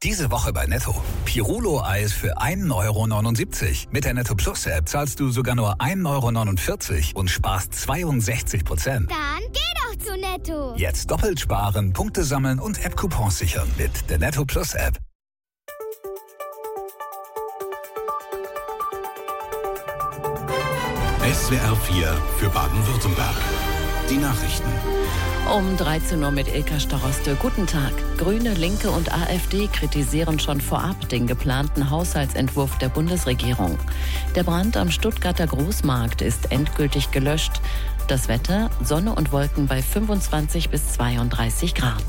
Diese Woche bei Netto. Pirulo-Eis für 1,79 €. Mit der Netto Plus App zahlst du sogar nur 1,49 € und sparst 62%. Dann geh doch zu Netto. Jetzt doppelt sparen, Punkte sammeln und App-Coupons sichern mit der Netto Plus App. SWR 4 für Baden-Württemberg. Die Nachrichten. Um 13 Uhr mit Ilka Staroste. Guten Tag. Grüne, Linke und AfD kritisieren schon vorab den geplanten Haushaltsentwurf der Bundesregierung. Der Brand am Stuttgarter Großmarkt ist endgültig gelöscht. Das Wetter: Sonne und Wolken bei 25 bis 32 Grad.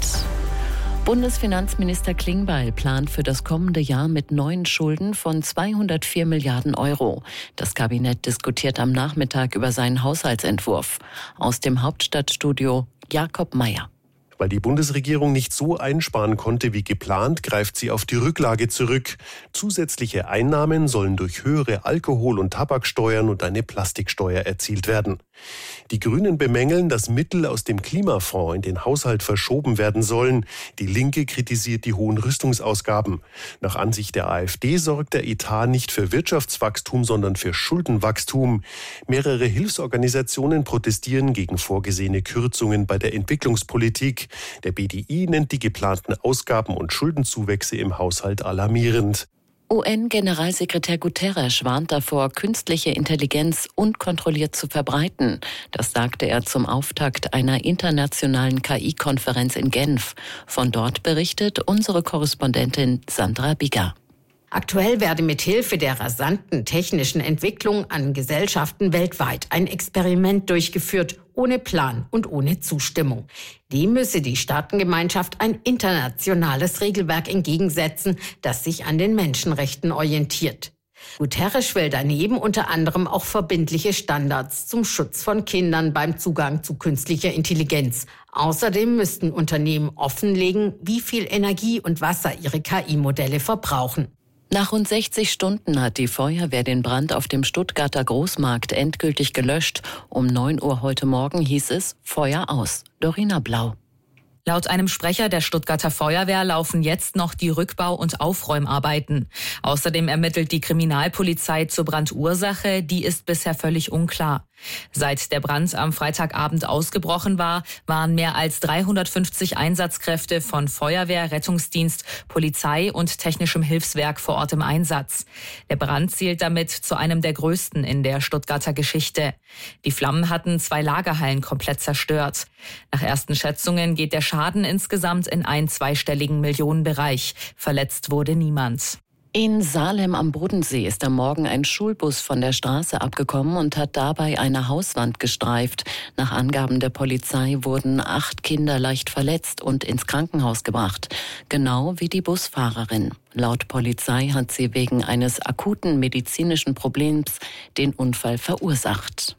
Bundesfinanzminister Klingbeil plant für das kommende Jahr mit neuen Schulden von 204 Milliarden Euro. Das Kabinett diskutiert am Nachmittag über seinen Haushaltsentwurf. Aus dem Hauptstadtstudio Jakob Mayer. Weil die Bundesregierung nicht so einsparen konnte wie geplant, greift sie auf die Rücklage zurück. Zusätzliche Einnahmen sollen durch höhere Alkohol- und Tabaksteuern und eine Plastiksteuer erzielt werden. Die Grünen bemängeln, dass Mittel aus dem Klimafonds in den Haushalt verschoben werden sollen. Die Linke kritisiert die hohen Rüstungsausgaben. Nach Ansicht der AfD sorgt der Etat nicht für Wirtschaftswachstum, sondern für Schuldenwachstum. Mehrere Hilfsorganisationen protestieren gegen vorgesehene Kürzungen bei der Entwicklungspolitik. Der BDI nennt die geplanten Ausgaben und Schuldenzuwächse im Haushalt alarmierend. UN-Generalsekretär Guterres warnt davor, künstliche Intelligenz unkontrolliert zu verbreiten. Das sagte er zum Auftakt einer internationalen KI-Konferenz in Genf. Von dort berichtet unsere Korrespondentin Sandra Bigger. Aktuell werde mithilfe der rasanten technischen Entwicklung an Gesellschaften weltweit ein Experiment durchgeführt, ohne Plan und ohne Zustimmung. Dem müsse die Staatengemeinschaft ein internationales Regelwerk entgegensetzen, das sich an den Menschenrechten orientiert. Guterres will daneben unter anderem auch verbindliche Standards zum Schutz von Kindern beim Zugang zu künstlicher Intelligenz. Außerdem müssten Unternehmen offenlegen, wie viel Energie und Wasser ihre KI-Modelle verbrauchen. Nach rund 60 Stunden hat die Feuerwehr den Brand auf dem Stuttgarter Großmarkt endgültig gelöscht. Um 9 Uhr heute Morgen hieß es Feuer aus. Dorina Blau. Laut einem Sprecher der Stuttgarter Feuerwehr laufen jetzt noch die Rückbau- und Aufräumarbeiten. Außerdem ermittelt die Kriminalpolizei zur Brandursache, die ist bisher völlig unklar. Seit der Brand am Freitagabend ausgebrochen war, waren mehr als 350 Einsatzkräfte von Feuerwehr, Rettungsdienst, Polizei und technischem Hilfswerk vor Ort im Einsatz. Der Brand zählt damit zu einem der größten in der Stuttgarter Geschichte. Die Flammen hatten 2 Lagerhallen komplett zerstört. Nach ersten Schätzungen geht der Schaden insgesamt in einen zweistelligen Millionenbereich. Verletzt wurde niemand. In Salem am Bodensee ist am Morgen ein Schulbus von der Straße abgekommen und hat dabei eine Hauswand gestreift. Nach Angaben der Polizei wurden 8 Kinder leicht verletzt und ins Krankenhaus gebracht. Genau wie die Busfahrerin. Laut Polizei hat sie wegen eines akuten medizinischen Problems den Unfall verursacht.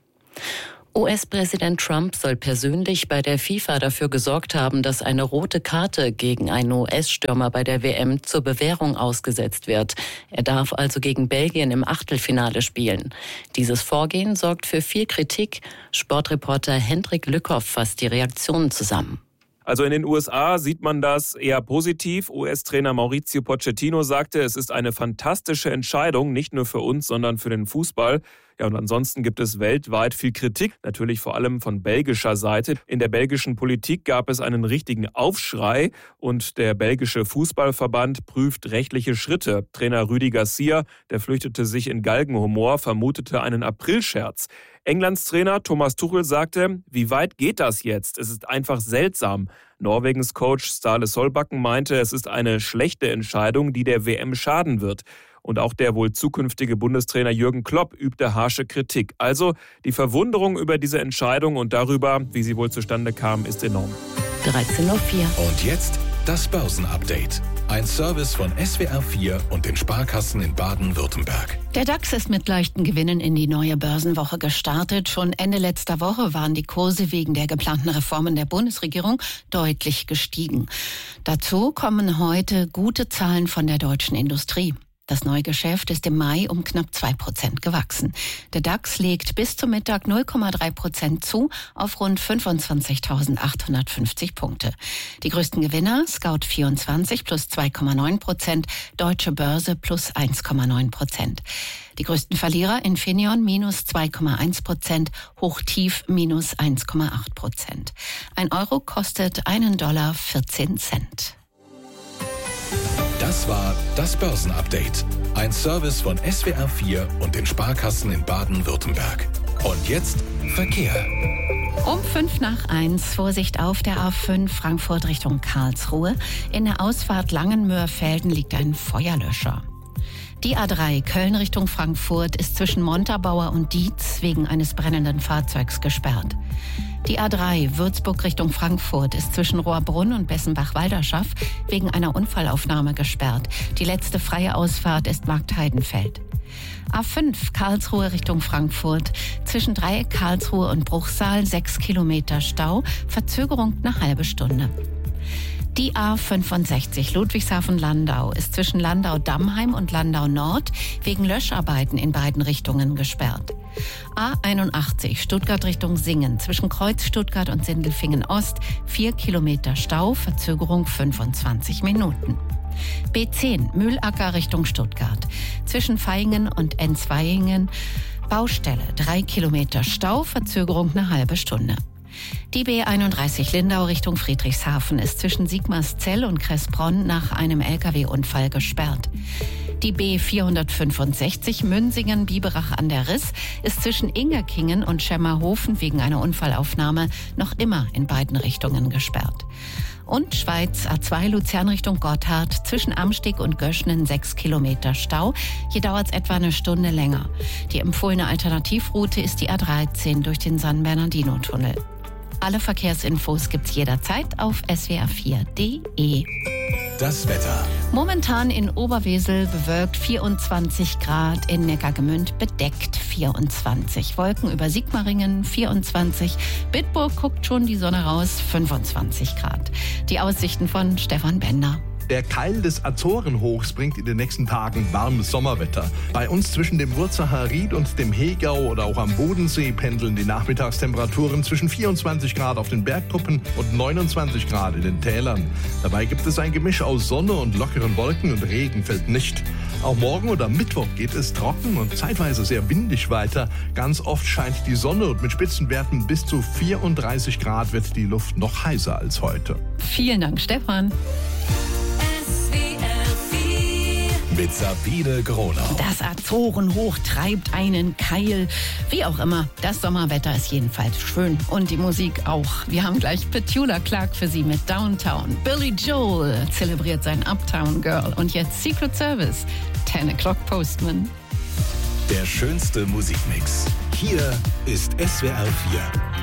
US-Präsident Trump soll persönlich bei der FIFA dafür gesorgt haben, dass eine rote Karte gegen einen US-Stürmer bei der WM zur Bewährung ausgesetzt wird. Er darf also gegen Belgien im Achtelfinale spielen. Dieses Vorgehen sorgt für viel Kritik. Sportreporter Hendrik Lückhoff fasst die Reaktionen zusammen. Also in den USA sieht man das eher positiv. US-Trainer Mauricio Pochettino sagte, es ist eine fantastische Entscheidung, nicht nur für uns, sondern für den Fußball. Ja, und ansonsten gibt es weltweit viel Kritik, natürlich vor allem von belgischer Seite. In der belgischen Politik gab es einen richtigen Aufschrei und der belgische Fußballverband prüft rechtliche Schritte. Trainer Rudi Garcia, der flüchtete sich in Galgenhumor, vermutete einen Aprilscherz. Englands Trainer Thomas Tuchel sagte, wie weit geht das jetzt? Es ist einfach seltsam. Norwegens Coach Ståle Solbakken meinte, es ist eine schlechte Entscheidung, die der WM schaden wird. Und auch der wohl zukünftige Bundestrainer Jürgen Klopp übte harsche Kritik. Also die Verwunderung über diese Entscheidung und darüber, wie sie wohl zustande kam, ist enorm. 13.04 Uhr. Und jetzt das Börsenupdate. Ein Service von SWR 4 und den Sparkassen in Baden-Württemberg. Der DAX ist mit leichten Gewinnen in die neue Börsenwoche gestartet. Schon Ende letzter Woche waren die Kurse wegen der geplanten Reformen der Bundesregierung deutlich gestiegen. Dazu kommen heute gute Zahlen von der deutschen Industrie. Das Neugeschäft ist im Mai um knapp 2% gewachsen. Der DAX legt bis zum Mittag 0,3% zu auf rund 25.850 Punkte. Die größten Gewinner Scout24 plus 2,9%, Deutsche Börse plus 1,9%. Die größten Verlierer Infineon minus 2,1%, Hochtief minus 1,8%. Ein Euro kostet $1,14. Das war das Börsenupdate. Ein Service von SWR4 und den Sparkassen in Baden-Württemberg. Und jetzt Verkehr. Um 1:05 Vorsicht auf der A5 Frankfurt Richtung Karlsruhe. In der Ausfahrt Langenmöhrfelden liegt ein Feuerlöscher. Die A3 Köln Richtung Frankfurt ist zwischen Montabaur und Dietz wegen eines brennenden Fahrzeugs gesperrt. Die A3 Würzburg Richtung Frankfurt ist zwischen Rohrbrunn und Bessenbach-Walderschaff wegen einer Unfallaufnahme gesperrt. Die letzte freie Ausfahrt ist Marktheidenfeld. A5 Karlsruhe Richtung Frankfurt. Zwischen Dreieck Karlsruhe und Bruchsal 6 Kilometer Stau. Verzögerung eine halbe Stunde. Die A65 Ludwigshafen-Landau ist zwischen Landau-Dammheim und Landau-Nord wegen Löscharbeiten in beiden Richtungen gesperrt. A81 Stuttgart Richtung Singen zwischen Kreuz Stuttgart und Sindelfingen-Ost 4 Kilometer Stau, Verzögerung 25 Minuten. B10 Mühlacker Richtung Stuttgart zwischen Vaihingen und Enzweihingen Baustelle 3 Kilometer Stau, Verzögerung eine halbe Stunde. Die B31 Lindau Richtung Friedrichshafen ist zwischen Sigmarszell und Kressbronn nach einem Lkw-Unfall gesperrt. Die B465 Münsingen-Biberach an der Riss ist zwischen Ingerkingen und Schemmerhofen wegen einer Unfallaufnahme noch immer in beiden Richtungen gesperrt. Und Schweiz A2 Luzern Richtung Gotthard zwischen Amsteg und Göschnen 6 Kilometer Stau. Hier dauert es etwa eine Stunde länger. Die empfohlene Alternativroute ist die A13 durch den San Bernardino-Tunnel. Alle Verkehrsinfos gibt's jederzeit auf swr4.de. Das Wetter. Momentan in Oberwesel bewölkt 24 Grad, in Neckargemünd bedeckt 24. Wolken über Sigmaringen 24. Bitburg guckt schon die Sonne raus 25 Grad. Die Aussichten von Stefan Bender. Der Keil des Azorenhochs bringt in den nächsten Tagen warmes Sommerwetter. Bei uns zwischen dem Wurzacher Ried und dem Hegau oder auch am Bodensee pendeln die Nachmittagstemperaturen zwischen 24 Grad auf den Bergkuppen und 29 Grad in den Tälern. Dabei gibt es ein Gemisch aus Sonne und lockeren Wolken und Regen fällt nicht. Auch morgen oder Mittwoch geht es trocken und zeitweise sehr windig weiter. Ganz oft scheint die Sonne und mit Spitzenwerten bis zu 34 Grad wird die Luft noch heißer als heute. Vielen Dank, Stefan. Mit Sabine Gronau. Das Azorenhoch treibt einen Keil. Wie auch immer, das Sommerwetter ist jedenfalls schön. Und die Musik auch. Wir haben gleich Petula Clark für Sie mit Downtown. Billy Joel zelebriert sein Uptown Girl. Und jetzt Secret Service, 10 O'Clock Postman. Der schönste Musikmix. Hier ist SWR4.